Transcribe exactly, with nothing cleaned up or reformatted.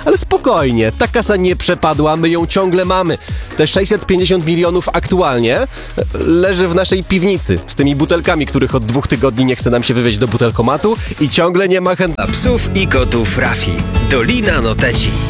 Ale spokojnie, ta kasa nie przepadła, my ją ciągle mamy. Te sześćset pięćdziesiąt milionów aktualnie leży w naszej piwnicy z tymi butelkami, których od dwóch tygodni nie chce nam się wywieźć do butelkomatu i ciągle nie ma chętnych. Dla psów i kotów Rafi. Dolina Noteci.